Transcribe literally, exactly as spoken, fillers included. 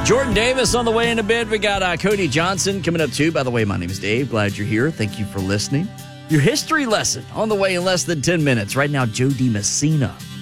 Jordan Davis on the way in a bit. We got uh, Cody Johnson coming up too. By the way, my name is Dave. Glad you're here. Thank you for listening. Your history lesson on the way in less than ten minutes. Right now, Joe DiMessina